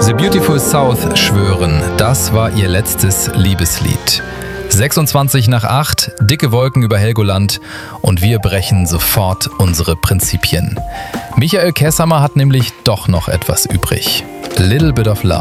The Beautiful South schwören, das war ihr letztes Liebeslied. 26 nach 8, dicke Wolken über Helgoland und wir brechen sofort unsere Prinzipien. Michael Kesshammer hat nämlich doch noch etwas übrig. Little Bit of Love.